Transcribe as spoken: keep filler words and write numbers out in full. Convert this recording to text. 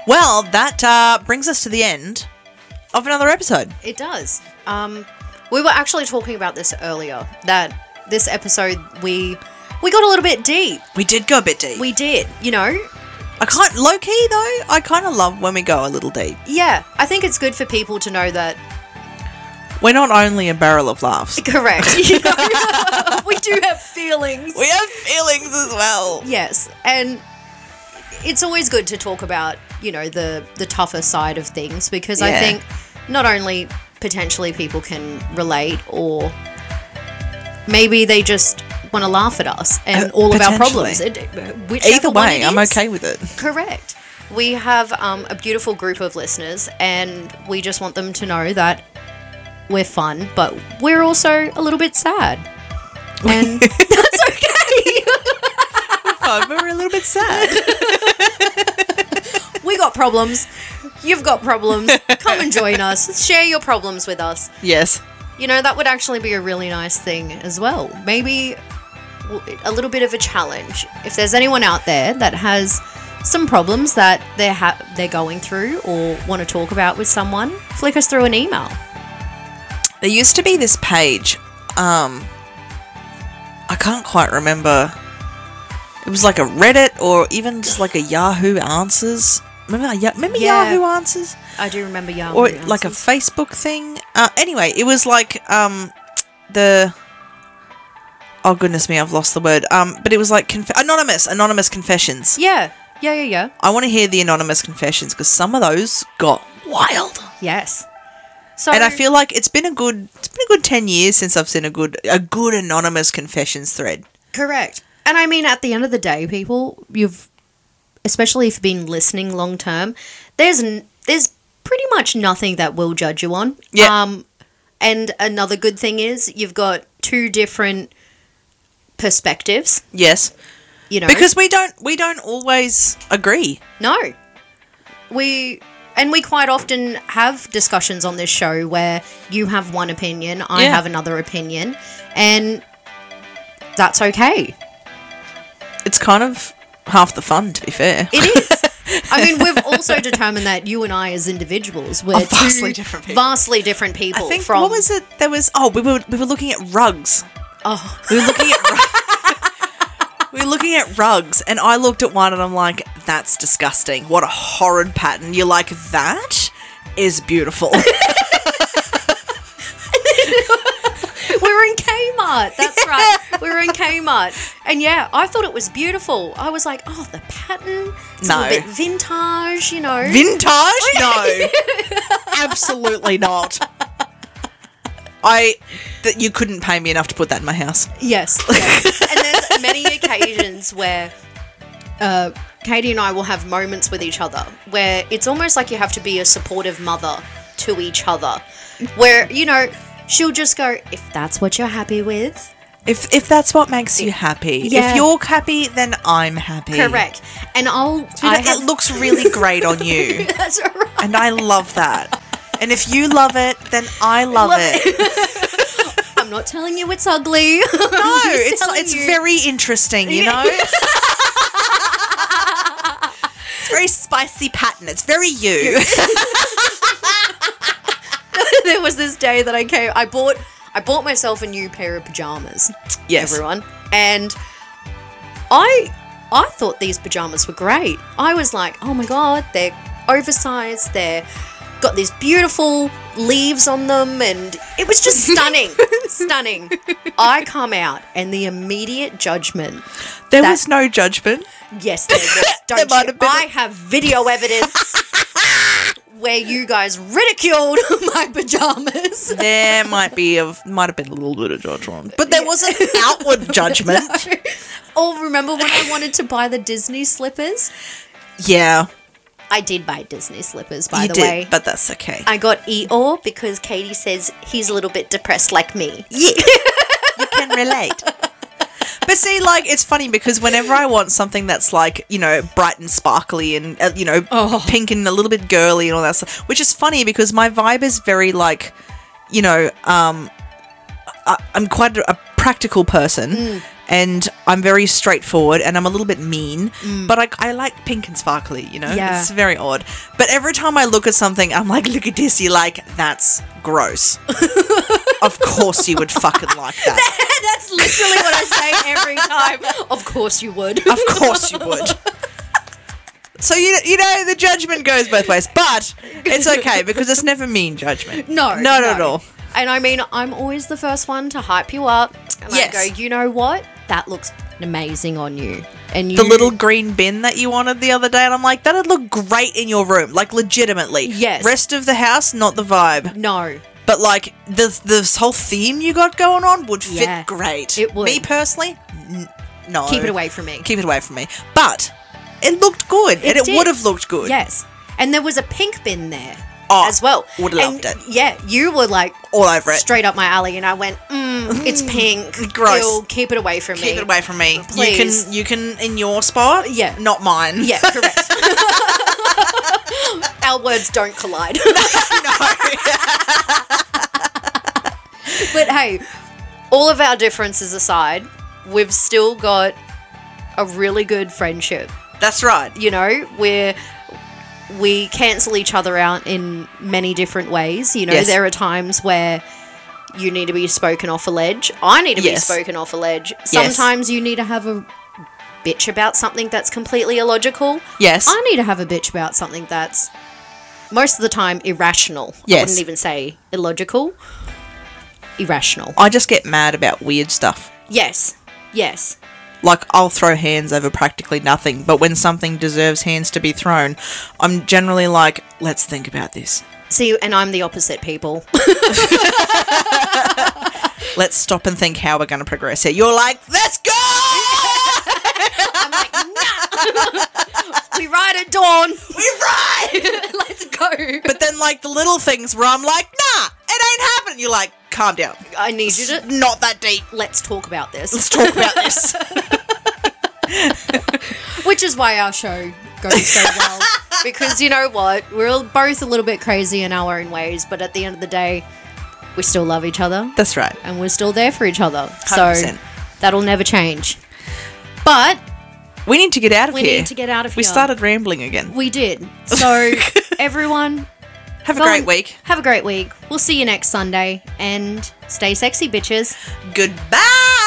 Well, that uh, brings us to the end of another episode. It does. Um, we were actually talking about this earlier, that this episode we we got a little bit deep. We did go a bit deep. We did, you know. I can't, low key though, I kind of love when we go a little deep. Yeah, I think it's good for people to know that. We're not only a barrel of laughs. Correct. You know, we do have feelings. We have feelings as well. Yes, and it's always good to talk about, you know, the, the tougher side of things, because Yeah. I think not only potentially people can relate, or maybe they just want to laugh at us and Uh, all of our potentially. problems. It, whichever Either one way, it I'm is. okay with it. Correct. We have um, a beautiful group of listeners, and we just want them to know that we're fun, but we're also a little bit sad. And that's okay. Oh, but we're a little bit sad. We got problems. You've got problems. Come and join us. Share your problems with us. Yes. You know, that would actually be a really nice thing as well. Maybe a little bit of a challenge. If there's anyone out there that has some problems that they're ha- they're going through or want to talk about with someone, flick us through an email. There used to be this page. Um, I can't quite remember. It was like a Reddit or even just like a Yahoo Answers. Remember, Ya- remember Yeah. Yahoo Answers? I do remember Yahoo Or Answers. like a Facebook thing. Uh, anyway, it was like um, the... Oh, goodness me, I've lost the word. Um, but it was like conf- anonymous, anonymous confessions. Yeah. Yeah, yeah, yeah. I want to hear the anonymous confessions because some of those got wild. Yes. So, And I feel like it's been a good it's been a good ten years since I've seen a good a good anonymous confessions thread. correct. And I mean, at the end of the day, people, you've, especially if you've been listening long term, there's n- there's pretty much nothing that we'll judge you on. Yeah. Um, and another good thing is you've got two different perspectives. Yes. You know, Because we don't we don't always agree. no, we. And we quite often have discussions on this show where you have one opinion, I Yeah. have another opinion, and that's okay. It's kind of half the fun, to be fair. It is. I mean, we've also determined that you and I, as individuals, we're Are vastly two different people. vastly different people. I think from what was it? There was oh we were we were looking at rugs. Oh, We were looking at rugs. We were looking at rugs, and I looked at one, and I'm like, "That's disgusting! What a horrid pattern!" You're like, "That is beautiful." we were in Kmart. That's right. We were in Kmart, and yeah, I thought it was beautiful. I was like, "Oh, the pattern, it's a No. little bit vintage, you know." Vintage? No, absolutely not. I that you couldn't pay me enough to put that in my house. Yes. yes. And there's many occasions where uh, Katie and I will have moments with each other where it's almost like you have to be a supportive mother to each other. Where, you know, she'll just go, if that's what you're happy with. If if that's what makes you happy, Yeah. if you're happy, then I'm happy. Correct. And I'll... So I it have, looks really great on you, that's right. and I love that. And if you love it, then I love, Love it. I'm not telling you it's ugly. No, I'm just it's telling it's you- very interesting, you know. It's very spicy pattern. It's very you. There was this day that I came... I bought... I bought myself a new pair of pajamas. Yes. Everyone. And I I thought these pajamas were great. I was like, oh my god, they're oversized, they're got these beautiful leaves on them, and it was just stunning. Stunning. I come out and the immediate judgment. There that- was no judgment. Yes, there was. Don't There might you? have been a- I have video evidence where you guys ridiculed my pajamas. There might be a might have been a little bit of judgment, but there wasn't outward judgment. Or remember when I wanted to buy the Disney slippers? Yeah, I did buy Disney slippers, by you the did, way. but that's okay. I got Eeyore because Katie says he's a little bit depressed like me. Yeah, you can relate. But see, like, it's funny because whenever I want something that's like, you know, bright and sparkly and, uh, you know, Oh. pink and a little bit girly and all that stuff, which is funny because my vibe is very like, you know, um, I, I'm quite a, a practical person. Mm. and I'm very straightforward, and I'm a little bit mean, but I, I like pink and sparkly, you know? Yeah. It's very odd. But every time I look at something, I'm like, look at this, you're like, that's gross. Of course you would fucking like that. That's literally what I say every time. Of course you would. Of course you would. So, you, you know, the judgment goes both ways, but it's okay because it's never mean judgment. No. Not no. at all. And I mean, I'm always the first one to hype you up. And Yes. I go, you know what? That looks amazing on you. And you, The little green bin that you wanted the other day, and I'm like, that'd look great in your room. Like, legitimately. Yes. Rest of the house, not the vibe. No. But, like, this, this whole theme you got going on would fit Yeah, great. it would. Me, personally, n- no. Keep it away from me. Keep it away from me. But it looked good, and it did. would have looked good. Yes. And there was a pink bin there Oh, as well. would've And, loved it. Yeah, you were like All over it. straight up my alley, and I went, mm, it's pink. Gross. Ew, keep it away from me. Keep it away from me. Please. You can, you can in your spot. Yeah. Not mine. Yeah, correct. Our words don't collide. But hey, all of our differences aside, we've still got a really good friendship. That's right. You know, we're we cancel each other out in many different ways. You know, Yes. there are times where you need to be spoken off a ledge. I need to Yes. be spoken off a ledge. Sometimes you need to have a bitch about something that's completely illogical. Yes. I need to have a bitch about something that's most of the time irrational. I Yes. wouldn't even say illogical. Irrational. I just get mad about weird stuff. Yes. Yes. Like, I'll throw hands over practically nothing, but when something deserves hands to be thrown, I'm generally like, let's think about this. See, and I'm the opposite, people. Let's stop and think how we're going to progress here. You're like, let's go! I'm like, nah. We ride at dawn. We ride! Let's go. But then, like, the little things where I'm like, nah, it ain't happening. You're like, calm down. I need you to. It's not that deep. Let's talk about this. Let's talk about this. Which is why our show goes so well. Because you know what? We're both a little bit crazy in our own ways, but at the end of the day, we still love each other. That's right. And we're still there for each other. one hundred percent. So that'll never change. But We need to get out of we here. need to get out of We here. started rambling again. We did. So everyone, Have a follow- great week. Have a great week. We'll see you next Sunday. And stay sexy, bitches. Goodbye!